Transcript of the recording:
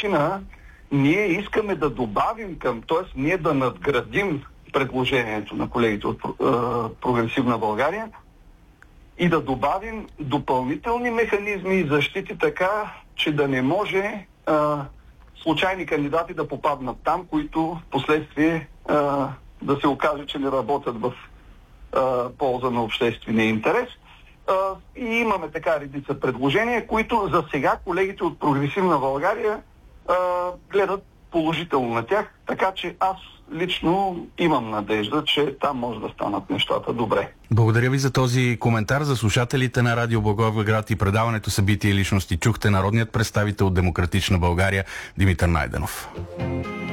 начина ние искаме да добавим т.е. ние да надградим предложението на колегите от Прогресивна България и да добавим допълнителни механизми и защити така, че да не може случайни кандидати да попаднат там, които в последствие да се окаже, че не работят в полза на обществения интерес. И имаме така редица предложения, които за сега колегите от Прогресивна България гледат положително на тях, така че аз лично имам надежда, че там може да станат нещата добре. Благодаря ви за този коментар. За слушателите на Радио Благоевград и предаването Събития и личности чухте народният представител от Демократична България Димитър Найденов.